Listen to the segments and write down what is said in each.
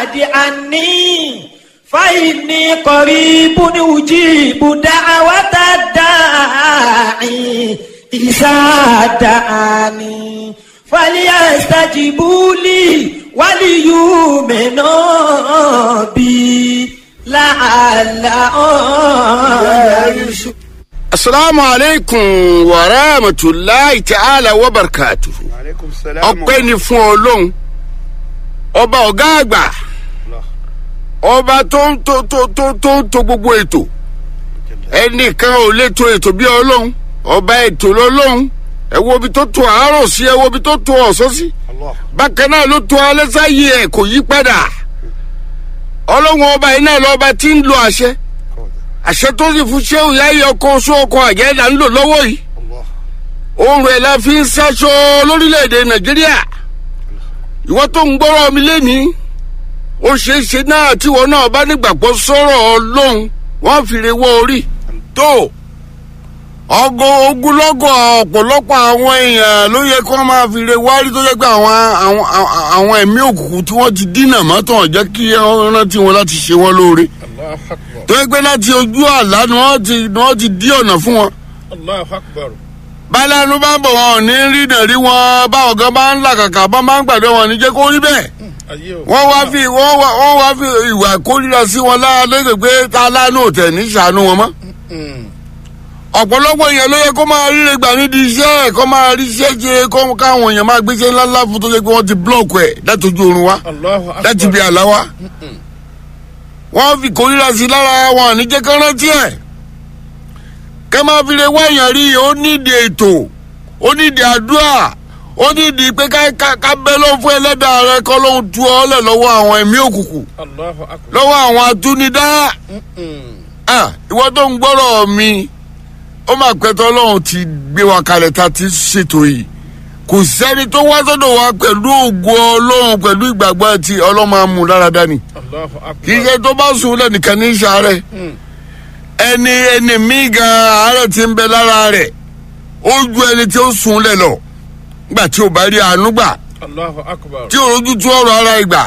عني فإني قريب أجيب دعوة الداعي إذا دعاني فليستجيبوا لي وليؤمنوا بي لعلهم يرشدون. Assalamu alaikum wa rahmatullahi ta'ala wa barakatuhu. Alaikum salam. Ọpẹ́ ni fún Ọlọ́run. Ọba ọ̀gá àgbà. Ọba tó gbogbo ètò. Ẹnìkan ò lè tò ètò bí Ọlọ́run. Ọba ètò lọ́lọ́run. Ẹ wo bí tó tò àárọ̀ sí, ẹ wo bí tó tò ọ̀sán sí. Bákan náà ló tò alẹ́ sáyé ẹ̀ kò yí padà. Ọlọ́run ọba yìí náà lọ́ba tí ń lo àṣẹ. Àṣẹ tó sì fún ṣé òyà yẹ ọkọ oṣù ọkọ àjẹ́dá ń lò lọ́wọ́ yìí. Oòrùn ẹ̀ la fi ń ṣaṣọ lórílẹ̀‐èdè Nàìjíríà. Ìwọ tó ń gbọ́rọ̀ mi lénìí. Ó ṣeé ṣe náà tí wọn náà bá nígbàgbọ́ sọ̀rọ̀ Ọlọ́run wọ́n fi re wọ́ orí. Tó ogunlọ́gọ̀ ọ̀pọ̀lọpọ̀ àwọn èèyàn ló yẹ kí wọ́n máa fi re wárí tó yẹ pé àwọn ẹ̀mí òkùnkùn tí wọ́n ti dínà mọ́tò jẹ́ kí rántí wọn láti ṣe wọ́n lóore. Tó yẹ pé láti ojú àlá ni wọ́n ti dí ọ̀nà fún wọn. Bálánú bá bọ̀ wọn ò ní rí náà rí wọn báwọn gan bá ń làkàkà bá máa ń gbàdúrà wọn ní jẹ́ kó rí bẹ́ẹ̀. Wọ́n wá fi ìwà kórìíra sí wọn lẹ́gbẹ̀ẹ́ pé ta lánàá ò tẹ̀ ní ṣàánú wọn mọ́. Ọ̀pọ̀lọpọ̀ èèyàn ló yẹ kó máa ríre gbà nídìí iṣẹ́ ẹ̀ kó máa rí iṣẹ́ jẹ káwọn èèyàn máa gbéṣẹ́ ńláńlá fún tó yẹ pé wọ́n ti blọ́ọ̀kù ẹ̀ láti ojú oorun wa láti bí àlá wa. Wọ́n fi kórìíra sí lára wọn ní jẹ́ kán rántí ẹ̀. Kẹ́ máa fi lè wá èèyàn rí ó nídìí ètò ó nídìí àdúrà ó nídìí pé ká bẹ́ ló fún ẹlẹ́dàá rẹ kọ́ ló ń tu ọ́ lẹ̀ lọ́wọ́ àwọn ẹ̀mí òkùnkùn lọ́wọ́ àwọn atúnidá. Ìwọ tó ń gbọ́rọ̀ mi ó máa pẹ́tọ́ Ọlọ́run ti gbé wa kalẹ̀ tá a ti ṣètò yìí. Kò sẹ́ni tó wá sọ́dọ̀ wa pẹ̀lú ògo Ọlọ́run pẹ̀lú ìgbàgbọ́ àti Ọlọ́run máa mú lára dání. Kì í ṣe tó bá sùn lẹ́nìkan ní ìṣàárẹ̀. Ẹni míì gan àárẹ̀ ti ń bẹ lára rẹ̀ ó ju ẹni tí ó sùn lẹ̀ lọ nígbà tí ò bá rí àánú gbà tí ò rójú tú ọ̀rọ̀ ara ìgbà.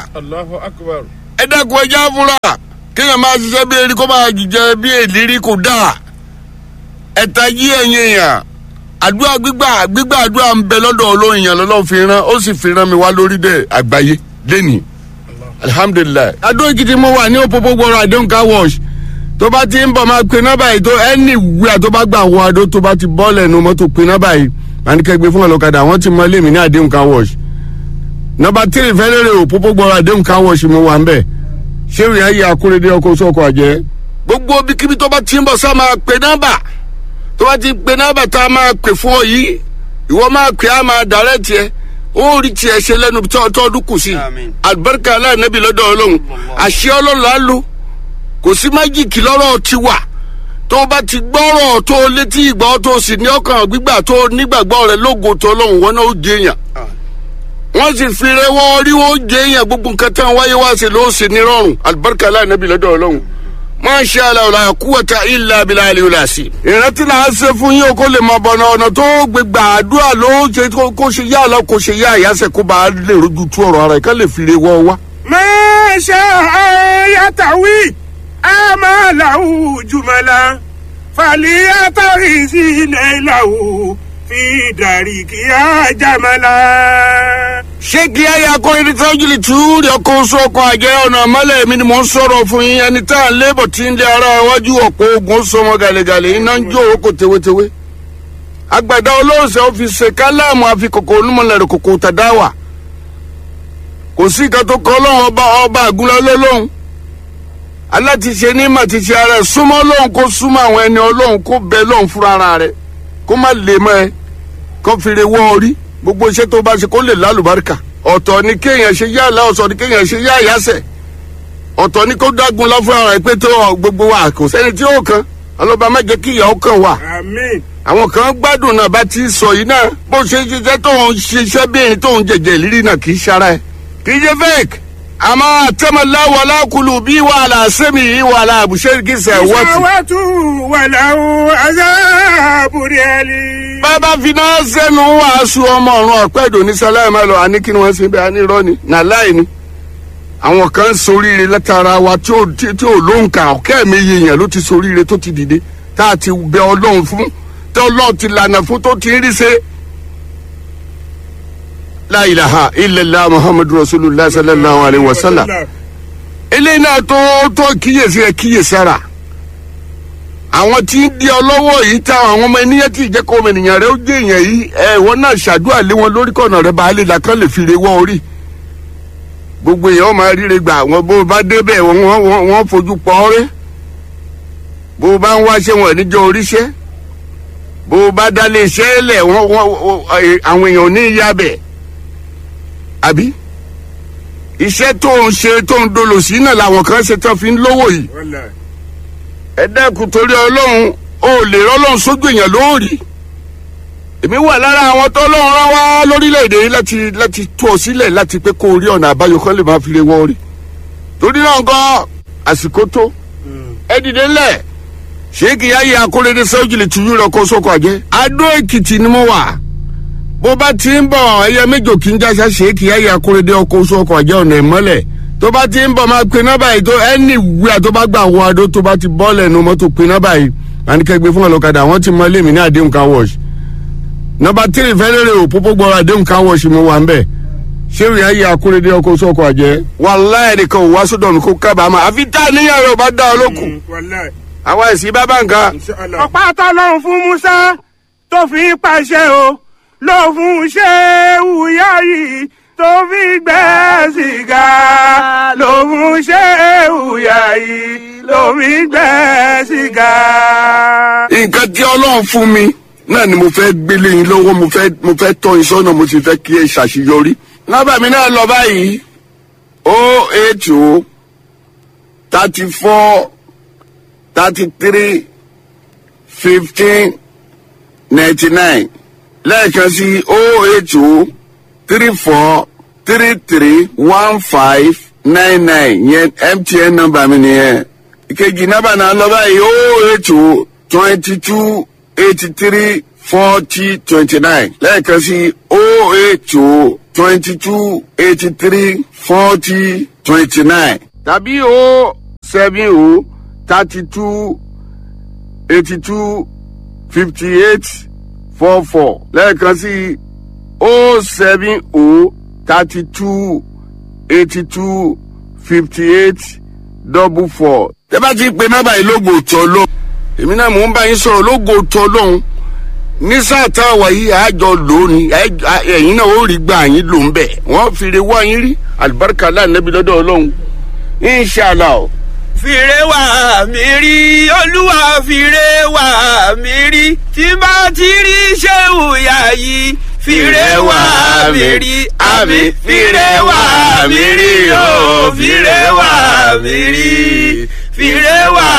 Ẹ dákun ẹja fúnra kéèyàn máa ṣiṣẹ́ bí erí kó máa jíjẹ bí èlérí kò dáa. Ẹ̀ta yí ẹ̀yìn èèyàn àdúrà gbígbà àdúrà ń bẹ lọ́dọ̀ Ọlọ́run yẹn lọ́lọ́run fi rán ó sì fi rán mi wá lórí dẹ̀ àgbáyé lẹ́nìí. Alhamdulillah. Adó Èkìtì mo wà ní òpópó gbọ́rọ̀ àdéhùn car wash tó bá ti ń bọ̀ máa pe nọ́mbà yìí tó anywhere tó bá gbà wọ Adó tó bá ti bọ́ lẹ́nu mọ́tò pe nọ́mbà yìí máa ní kẹgbẹ́ fún ọlọ́kadà wọ́n ti mọ ilé mi ní àdéhùn car wash. Nọ́mbà 3 fẹ́lẹ́rẹ́ òpópó gbọ́rọ̀ àdéhùn car wash mo wà ń bẹ̀. Ṣé ìyá yìí Akúrédé ọkọ̀ sọ́kọ̀ àjẹ́. Gbogbo bíkíbi tó bá ti ń bọ̀ sá máa pe nọ́mbà tó bá ti pe nọ́mbà tá a máa pè fún ọ yìí ìwọ máa pè á máa dàrẹ́ tiẹ̀ ó rí tiẹ̀ ṣe lẹ́nu tọ́ọ̀dún kù sí. Àlùbáríkà aláìnábì lọ́dọ̀ Ọlọ́run àṣẹ Ọlọ́run á lò kò sí májíìkì lọ́rọ̀ ti wà tó bá ti gbọ́rọ̀ tó létí ìgbọ́ tó sì ní ọkàn gbígbà tó nígbàgbọ́ rẹ̀ lógo tó Ọlọ́run wọn náà ó jẹ èèyàn. Wọ́n sì fi rẹwọ́ rí wọn ó jẹ èèyàn gbogbo nǹkan tán wáyé wá sí ló sì ní rọrùn àlùbáríkà aláìnábì lọ́dọ̀ Ọlọ́run. Masha Allah la quwwata illa billahi al-azim. Ìrántí náà ṣe fún yín kó lè mọ bọ̀nà ọ̀nà tó gbégbà àdúrà ló ṣe kó ṣe yá lọ kó ṣe yá àyàsẹ̀ kó bá lè rojú tú ọ̀rọ̀ ara ẹ̀ ká lè fi lè wọ́ wá. Masha ayatawi amalahu jumala faliyatari sinailahu fi dariki ajamala. Ṣé kí ayé akọrin tí wọ́n jìlì tú rí ọkọ̀ oṣù ọkọ̀ àjẹ́ ọ̀nà àmọ́lẹ̀ mi ni mò ń sọ̀rọ̀ fún yín ẹni tá à ń lébọ̀ tí ń lé ara iwájú ọ̀pọ̀ ogun sọmọ gàlẹ́gàlẹ́ iná ń jó oko tewétewé. Àgbàdo olóòṣè ó fi ṣe káláàmù àfikòkò onímọ̀lẹ́rẹ̀ kòkò tàdáwà. Kò sí ìka tó kọ́ Ọlọ́run ọba àgúnlá lọ́lọ́run. Alátiṣe ní mà ti ṣe ara ẹ̀ súnmọ́ Ọlọ́run kó súnmọ́ àwọn ẹni Ọlọ́run kó bẹ Ọlọ́run fúnra ara rẹ̀ kó má lè mọ́ ẹ kó fi re wọ́ orí. Gbogbo iṣẹ́ tó bá ṣe kó lè lálùbáríkà. Ọ̀tọ̀ ni kéèyàn ṣe yá àlá ọ̀sọ̀ ni kéèyàn ṣe yá àyàsẹ̀. Ọ̀tọ̀ ni kó dágun láfúnra rẹ̀ pé tó gbogbo wa kò sẹ́ni tí ó kan ọlọ́ba má jẹ́ kí ìyàwó kan wà. Àmín. Àwọn kan gbádùn náà bá ti sọ yìí náà bó ṣe ṣiṣẹ́ tó ń ṣiṣẹ́ bí ẹni tó ń jẹ̀jẹ̀ ìrírí náà kì í ṣara ẹ̀. Kì í ṣe fake. Àmọ́ àtẹ́mọ̀lá wàlá kùlù bí wàhálà sẹ́mi yìí wàhálà àbùṣe kì í ṣe wọ́tì. Ìṣàwátú wàlà azábùrẹ́lì. Bàbá finá sẹ́nu wàásù ọmọ ọ̀run ọ̀pẹ́ ìdò ní sáláì máa lọ àní kí ni wọ́n ṣe bẹ́ẹ̀ àní irọ́ ni nàláì ni. àwọn kan soríire látara wa tí ò lóǹkà ọ̀kẹ́ mi yèèyàn ló ti soríire tó ti dìde tá a ti bẹ ọlọ́run fún tí ọlọ́run ti lànà fún tó ti rí ṣe. La ilaha illallah muhammadu rasulullah sallallahu alayhi wa sallam. eléyìí náà tó kíyèsára. àwọn tí ń di ọlọ́wọ́ yìí ta àwọn ọmọ ènìyàn tí ìjẹ́kọ̀ ọmọ ènìyàn rẹ̀ ó jẹ́ èèyàn yìí wọ́n náà ṣàdúrà lé wọn lórí kọ̀nà rẹ̀ baálé làkàn lè fi re wọ́ orí. gbogbo èèyàn máa ríre gbà wọn bó bá débẹ̀ wọ́n fojú pọ̀ ọ́rẹ́. bó bá ń wáṣẹ́ wọn níjọ́ oríṣẹ́. bó bá dálé iṣẹ́ lẹ̀ àwọn èèyàn ní ìyá bẹ̀. àbí iṣẹ́ tó ń ṣe tó ń dolo sí náà làwọn kan ṣe tán fi ń lówó yìí. ẹ dẹ́kun torí ọlọ́run ó lè rọ́lọ́run sójú èèyàn lóòrì. èmi wà lára àwọn tó lọ́run rán wá lórílẹ̀‐èdè yìí láti tú ọ sílẹ̀ láti pé kó o rí ọ̀nà àbáyọ kan lè máa fi lè wọ́ orí. torí náà gan àsìkò tó ẹ dìde ńlẹ̀ Sheikh Yahya Akorede Sawjile tìyú rẹ̀ kó sóko àjẹ́. Adó Èkìtì ni mo wà bó bá ti ń bọ̀ ẹyẹ méjò kí n jáṣá Sheikh Yahya Akorede ọkọ̀ sóko àjẹ́ ọ̀nà ìmọ́lẹ̀ tó bá ti ń bọ̀ máa pe nọ́mbà yìí tó ẹni ìwé tó bá gbà wọ adó tó bá ti bọ́ lẹ́nu mọ́tò pe nọ́mbà yìí àníkẹ́gbẹ́ fún ọlọ́kadà wọ́n ti mọ ilé mi ní àdéhùn car wash. nọ́mbà 3 fẹ́lẹ́rẹ́ òpópó gbọ́ra àdéhùn car wash mo wà ń bẹ̀. Sheikh Yahya Akorede ọkọ̀ sóko àjẹ́. wàláhì ẹnìkan ò wá sódò ní kó kábàámà àfi tá níyàn rẹ̀ ò bá dá ọ lókun. àwa ẹ̀sìn bábà nǹkan. ọ̀pá tọ́lọ́run fún Musa tó fi pàṣẹ o ló fún Shehu Yahya tó fi gbẹ́ sìgá ló fún Shehu Yahya ló fi gbẹ́ sìgá. nǹkan tí ọlọ́run fún mi náà ni mo fẹ́ gbélé yín lọ́wọ́ mo fẹ́ tọ́ yín sọ́nà mo sì fẹ́ kí ẹ ṣàṣeyọrí. nọ́mbà mi náà lọ báyìí 080 34 33 15 99 lẹ́ẹ̀kan sí 080 34 33 15 99 yẹn MTN nọ́mbà mi nìyẹn. ìkejì nọ́mbà náà lọ báyìí 080 22 83 40 29 lẹ́ẹ̀kan sí 080 22 83 40 29 tàbí 070 32 82 58 44 lẹ́ẹ̀kan sí 070 32 82 58 44. tẹ́ bá ti pe nọ́mbà yìí lógo tọ́ lóhùn èmi náà mò ń bá yín sọ̀rọ̀ lógo tọ́ lóhùn ní sáà tá a wà yìí àjọ lónìí ẹ̀yin náà ó rí gbà yín ló ń bẹ̀ wọ́n fi lè wá yín rí alibarika lánàbí lọ́dọ̀ ọlọ́run inshallah. fìrè wà mí rí olúwa fìrè wà mí rí tí bá ti rí Shehu Yahya fìrè wà mí rí àmì fìrè wà mí rí o fìrè wà mí rí fìrè wà.